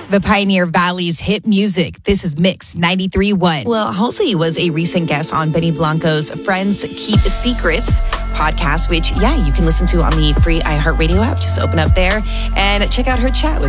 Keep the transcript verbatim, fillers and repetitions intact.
The Pioneer Valley's hit music. This is Mix ninety-three point one. Well, Halsey was a recent guest on Benny Blanco's Friends Keep Secrets podcast, which, yeah, you can listen to on the free iHeartRadio app. Just open up there and check out her chat with